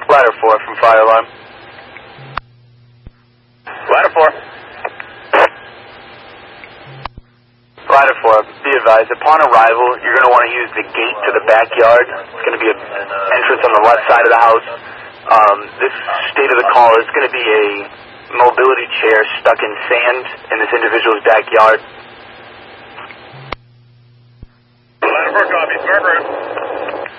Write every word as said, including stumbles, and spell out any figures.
Ladder four from fire alarm. Ladder four. Ladder four, be advised, upon arrival, you're going to want to use the gate to the backyard. It's going to be an entrance on the left side of the house. Um, this state of the call is going to be a mobility chair stuck in sand in this individual's backyard. Ladder four, copy. Start room.